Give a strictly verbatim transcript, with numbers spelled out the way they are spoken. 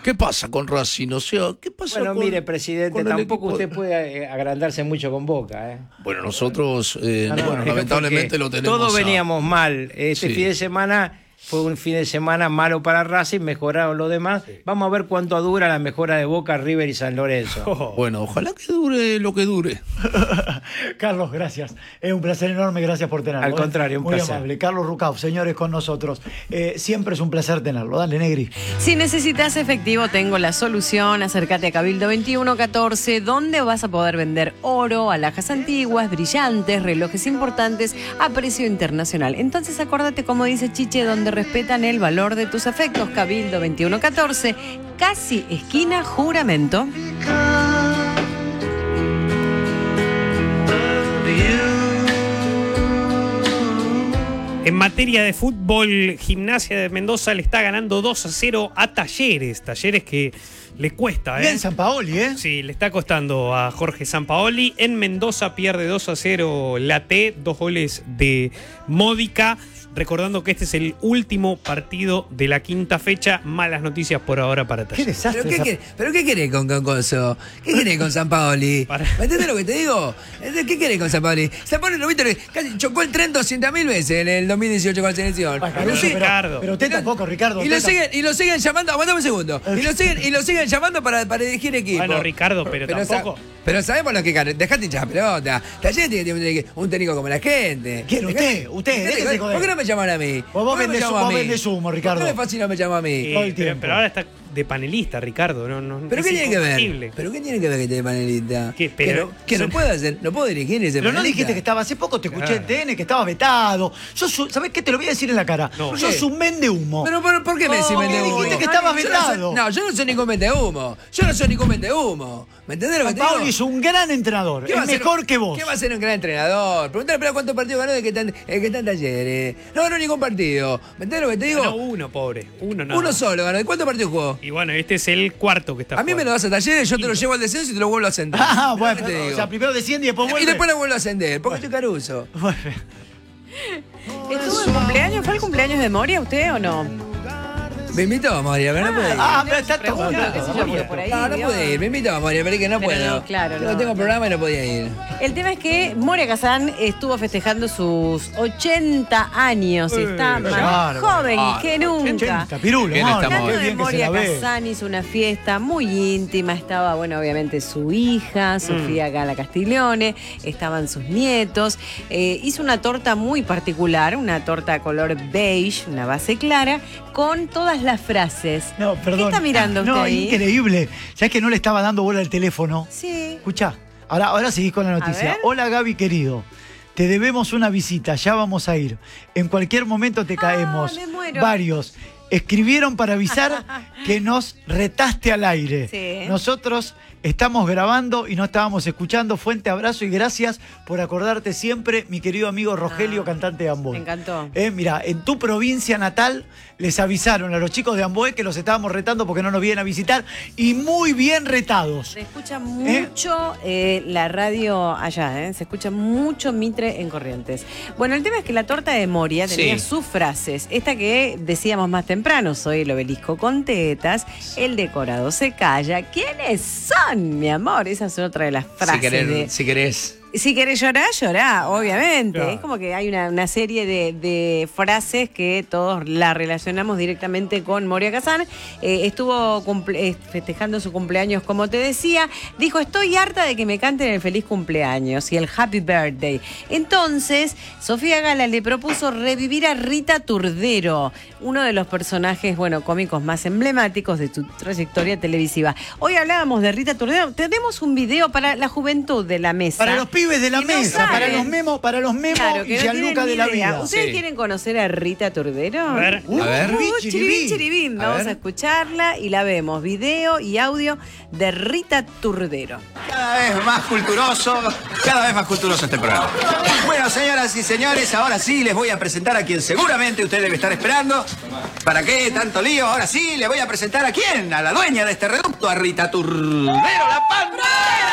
¿Qué pasa con Racing? O sea, ¿qué pasa bueno, con mire, presidente, tampoco usted puede agrandarse mucho con Boca. ¿eh? Bueno, nosotros, eh, no, no, bueno, lamentablemente lo tenemos. Todos a... veníamos mal. Este sí. fin de semana fue un fin de semana malo para Racing, mejoraron los demás. Sí. Vamos a ver cuánto dura la mejora de Boca, River y San Lorenzo. Oh. Bueno, ojalá que dure lo que dure. Carlos, gracias. Es un placer enorme, gracias por tenerlo. Al contrario, un Muy placer. amable. Carlos Rucauf, señores, con nosotros. Eh, siempre es un placer tenerlo. Dale, Negri. Si necesitas efectivo, tengo la solución. Acércate a Cabildo veintiuno catorce, donde vas a poder vender oro, alhajas antiguas, brillantes, relojes importantes a precio internacional. Entonces, acordate, como dice Chiche, donde respetan el valor de tus afectos. Cabildo veintiuno catorce, casi esquina Juramento. En materia de fútbol, Gimnasia de Mendoza le está ganando dos a cero a Talleres. Talleres que le cuesta, ¿eh? Bien Sampaoli, ¿eh? Sí, le está costando a Jorge Sampaoli. En Mendoza pierde dos a cero la T, dos goles de Módica. Recordando que este es el último partido de la quinta fecha. Malas noticias por ahora para Talleres. ¿Qué desastre? ¿Pero qué, querés, ¿pero qué querés con, con, con eso? ¿Qué querés con Sampaoli? Para. ¿Me entiendes lo que te digo? ¿Qué querés con Sampaoli? Sampaoli, ¿lo viste? Casi chocó el tren doscientas mil veces en el dos mil dieciocho con la selección. Ay, Pero, pero, Ricardo. pero usted tampoco, Ricardo. Y lo, usted siguen, y lo siguen llamando, aguantame un segundo. Y lo siguen, y lo siguen llamando para, para dirigir equipo. Bueno, Ricardo, pero, pero tampoco. Sa pero sabemos lo que... Dejate hinchar pelota. Talleres tiene que tener un técnico como la gente. ¿Quién? ¿Usted? ¿Usted? Dejate, ¿Por, ¿Por qué no me llaman a mí? Vos, vos vendés humo, Ricardo. ¿Por qué no me fácil no me llama a mí? Eh, pero, pero ahora está de panelista, Ricardo. No, no, ¿Pero es qué tiene que ver? ¿Pero qué tiene que ver que esté de panelista? ¿Qué? Pero, que no, no puedo hacer, no puedo dirigir ese Pero panelista. no dijiste que estaba, hace poco te escuché en T N, que estaba vetado. Sos, ¿sabés qué? Te lo voy a decir en la cara. No, sos ¿qué? un vende humo. Pero ¿por, ¿por qué me decís oh, vende humo? Dijiste que estabas vetado. Yo no, soy, no, yo no soy ningún vende humo. Yo no soy ningún vende humo. ¿Me entendés lo que te digo? Paoli es un gran entrenador. Es mejor que vos. ¿Qué va a ser un gran entrenador? Preguntale a cuántos partidos ganó de que están, el que está en Talleres. No ganó ningún partido. ¿Me entendés lo que te digo? Ganó uno, pobre. Uno no. Uno solo ganó. ¿De cuántos partidos jugó? Y bueno, este es el cuarto que está A mí me lo das a Talleres, yo te lo llevo al descenso y te lo vuelvo a ascender. Ah, bueno. Te digo? O sea, primero desciende y después vuelve. Y después lo vuelvo a ascender, porque soy Caruso. ¿Estuvo en cumpleaños? ¿Fue el cumpleaños de Moria usted o no? Me invitó a Moria, pero no puede ir. Ah, pero está todo. No, no puede ir. Me invitó a Moria, pero es que no Pero puedo. no, claro, Yo no, tengo no. programa y no podía ir. El tema es que Moria Kazán estuvo festejando sus ochenta años. Eh, Está más claro. joven Ah, que nunca. ochenta, pirulo. Bien, Mauro, estamos qué Hablando de bien que se Moria la ve. Kazán, hizo una fiesta muy íntima. Estaba, bueno, obviamente su hija, Sofía Gala Castiglione, estaban sus nietos. Eh, hizo una torta muy particular, una torta color beige, una base clara, con todas las frases. No, perdón. ¿Qué está mirando usted No, ahí? increíble. ¿Sabés que no le estaba dando bola al teléfono? Sí. Escuchá, ahora, ahora seguís con la noticia. ver. Hola Gaby querido, te debemos una visita, ya vamos a ir. En cualquier momento te caemos. me muero. Varios escribieron para avisar que nos retaste al aire. Sí. Nosotros estamos grabando y no estábamos escuchando. Fuente abrazo y gracias por acordarte siempre, mi querido amigo Rogelio, Ah, cantante de Amboy. me encantó. Eh, mira, en tu provincia natal les avisaron a los chicos de Amboy que los estábamos retando porque no nos vienen a visitar y muy bien retados. Se escucha mucho eh, la radio allá, ¿eh? Se escucha mucho Mitre en Corrientes. Bueno, el tema es que la torta de Moria tenía Sí. sus frases. Esta que decíamos más temprano, soy el obelisco con tetas, el decorado se calla. ¿Quiénes son, mi amor? Esa es otra de las frases. Si querés, de... si querés. Si querés llorar, llorá, obviamente. Claro. Es como que hay una, una serie de, de frases que todos la relacionamos directamente con Moria Kazán. Eh, estuvo cumple- eh, festejando su cumpleaños, como te decía. Dijo, estoy harta de que me canten el feliz cumpleaños y el happy birthday. Entonces, Sofía Gala le propuso revivir a Rita Turdero, uno de los personajes, bueno, cómicos más emblemáticos de su trayectoria televisiva. Hoy hablábamos de Rita Turdero. Tenemos un video para la juventud de la mesa. Para los pibes de la Y no mesa, saben. para los memos, para los memos Claro, y que no Gianluca tienen de ni la idea. vida. ¿Ustedes Sí. quieren conocer a Rita Turdero? A ver. Uh, A ver. Uh, chiribí, chiribín, chiribín. A Vamos ver. a escucharla y la vemos. Video y audio de Rita Turdero. Cada vez más culturoso, cada vez más culturoso este programa. Bueno, señoras y señores, ahora sí les voy a presentar a quien seguramente usted debe estar esperando. ¿Para qué tanto lío? Ahora sí les voy a presentar a quién, a la dueña de este reducto, a Rita Turdero, la Pantera.